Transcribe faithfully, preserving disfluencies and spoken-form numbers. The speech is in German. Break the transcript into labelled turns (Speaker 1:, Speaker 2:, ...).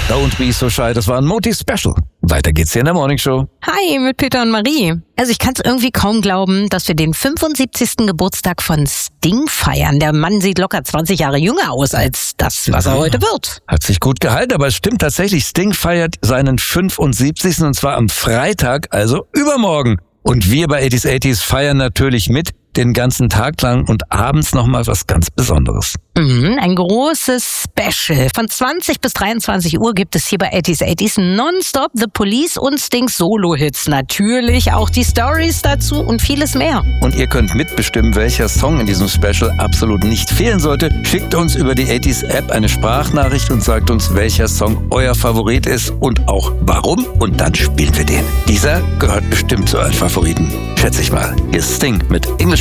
Speaker 1: Don't Be So Shy, das war ein Moti-Special. Weiter geht's hier in der Morning Show.
Speaker 2: Hi, mit Peter und Marie. Also ich kann es irgendwie kaum glauben, dass wir den fünfundsiebzigsten Geburtstag von Sting feiern. Der Mann sieht locker zwanzig Jahre jünger aus als das, was er heute wird.
Speaker 1: Hat sich gut gehalten, aber es stimmt tatsächlich, Sting feiert seinen fünfundsiebzigsten und zwar am Freitag, also übermorgen. Und wir bei achtziger achtziger feiern natürlich mit, den ganzen Tag lang und abends nochmal was ganz Besonderes.
Speaker 2: Mhm, ein großes Special. Von zwanzig bis dreiundzwanzig Uhr gibt es hier bei achtziger achtziger nonstop The Police und Stings Solo-Hits. Natürlich auch die Stories dazu und vieles mehr.
Speaker 1: Und ihr könnt mitbestimmen, welcher Song in diesem Special absolut nicht fehlen sollte. Schickt uns über die achtziger App eine Sprachnachricht und sagt uns, welcher Song euer Favorit ist und auch warum. Und dann spielen wir den. Dieser gehört bestimmt zu euren Favoriten. Schätze ich mal. Hier ist Sting mit English